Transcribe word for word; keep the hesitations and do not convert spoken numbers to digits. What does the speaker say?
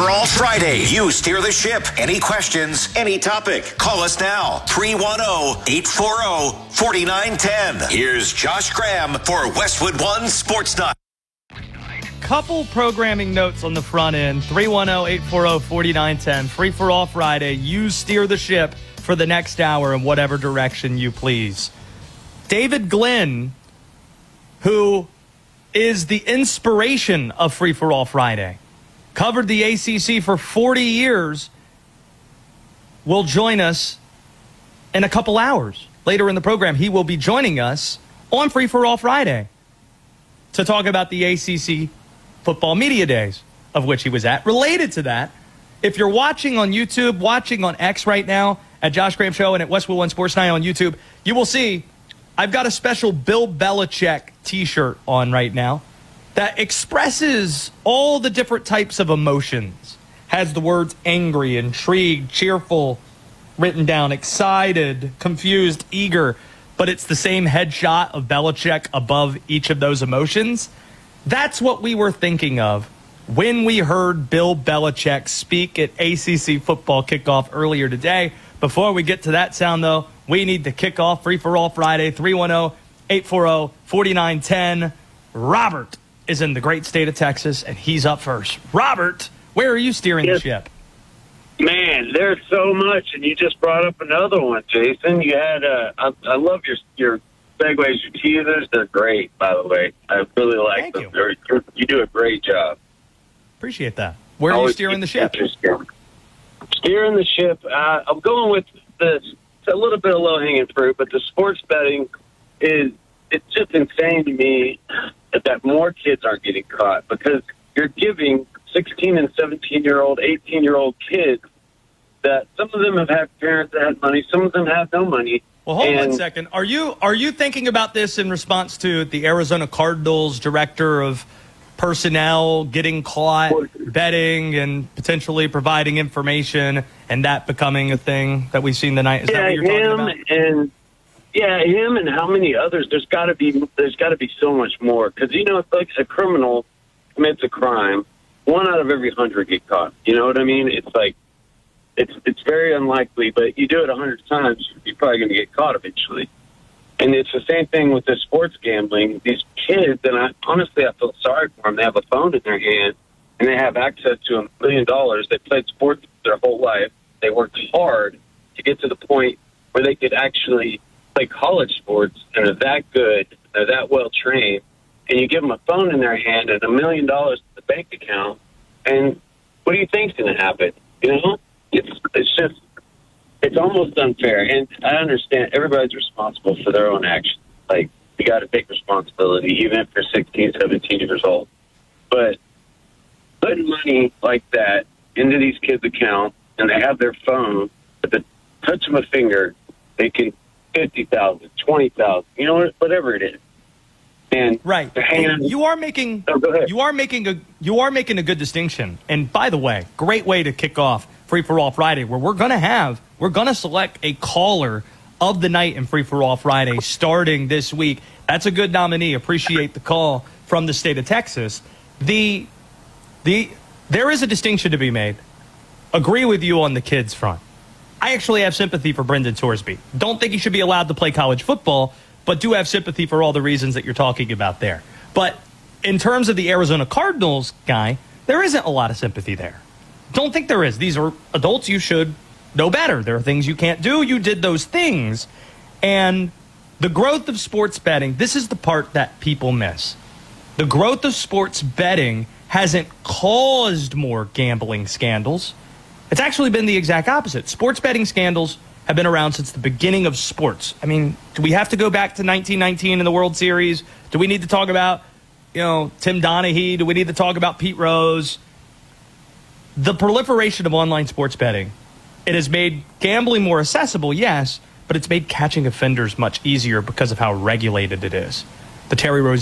for All Friday. You steer the ship. Any questions, any topic. Call us now. three one zero, eight four zero, four nine one zero. Here's Josh Graham for Westwood One Sports Night. Couple programming notes on the front end. three one zero, eight four zero, four nine one zero. Free for All Friday. You steer the ship for the next hour in whatever direction you please. David Glenn, who is the inspiration of Free for All Friday, covered the A C C for forty years, will join us in a couple hours. Later in the program, he will be joining us on Free for All Friday to talk about the A C C Football Media Days, of which he was at. Related to that, if you're watching on YouTube, watching on X right now, at Josh Graham Show and at Westwood One Sports Night on YouTube, you will see I've got a special Bill Belichick t-shirt on right now that expresses all the different types of emotions. Has the words angry, intrigued, cheerful written down, excited, confused, eager, but it's the same headshot of Belichick above each of those emotions. That's what we were thinking of when we heard Bill Belichick speak at A C C football kickoff earlier today. Before we get to that sound, though, we need to kick off Free for All Friday. three one zero, eight four zero, four nine one zero. Robert is in the great state of Texas, and he's up first. Robert, where are you steering yes. the ship? Man, there's so much, and you just brought up another one, Jason. You had, uh, I, I love your your segues, your teasers. They're great, by the way. I really like Thank them. You. They're, you're, you do a great job. Appreciate that. Where are you Always steering the ship? Steering the ship, uh, I'm going with this. It's a little bit of low-hanging fruit, but the sports betting is, it's just insane to me that more kids aren't getting caught, because you're giving sixteen and seventeen-year-old, eighteen-year-old kids that some of them have had parents that had money, some of them have no money. Well, hold and, on one second. Are you are you thinking about this in response to the Arizona Cardinals director of personnel getting caught betting and potentially providing information, and that becoming a thing that we've seen tonight? Is yeah, that what you're talking him about? And yeah, him and how many others? There's got to be there's got to be so much more, because you know, it's like a criminal commits a crime, one out of every hundred get caught. You know what I mean? It's like it's it's very unlikely, but you do it a hundred times, you're probably going to get caught eventually. And it's the same thing with the sports gambling. These kids, and I honestly I feel sorry for them. They have a phone in their hand, and they have access to a million dollars. They played sports their whole life. They worked hard to get to the point where they could actually play college sports, and are that good, they're that well trained, and you give them a phone in their hand and a million dollars to the bank account, and what do you think's going to happen? You know, it's it's just it's almost unfair. And I understand everybody's responsible for their own actions. Like, you got to take responsibility, even if you're sixteen, seventeen years old. But putting money like that into these kids' accounts, and they have their phone, at the touch of a finger, they can fifty thousand, twenty thousand, you know, whatever it is. And right. Hand, you are making oh, go ahead. you are making a you are making a good distinction. And by the way, great way to kick off Free for All Friday, where we're gonna have we're gonna select a caller of the night in Free for All Friday starting this week. That's a good nominee. Appreciate the call from the state of Texas. The the there is a distinction to be made. Agree with you on the kids front. I actually have sympathy for Brendan Torsby. Don't think he should be allowed to play college football, but do have sympathy for all the reasons that you're talking about there. But in terms of the Arizona Cardinals guy, there isn't a lot of sympathy there. Don't think there is. These are adults. You should know better. There are things you can't do. You did those things. And the growth of sports betting, this is the part that people miss. The growth of sports betting hasn't caused more gambling scandals. It's actually been the exact opposite. Sports betting scandals have been around since the beginning of sports. I mean, do we have to go back to nineteen nineteen in the World Series? Do we need to talk about, you know, Tim Donaghy? Do we need to talk about Pete Rose? The proliferation of online sports betting, it has made gambling more accessible, yes, but it's made catching offenders much easier because of how regulated it is. The Terry Rose